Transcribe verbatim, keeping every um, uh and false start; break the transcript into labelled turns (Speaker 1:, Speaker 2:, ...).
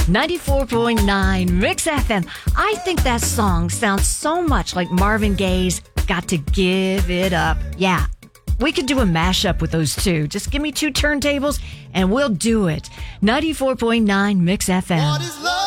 Speaker 1: ninety-four point nine Mix F M. I think that song sounds so much like Marvin Gaye's Got to Give It Up. Yeah, we could do a mashup with those two. Just give me two turntables and we'll do it. ninety-four point nine Mix F M.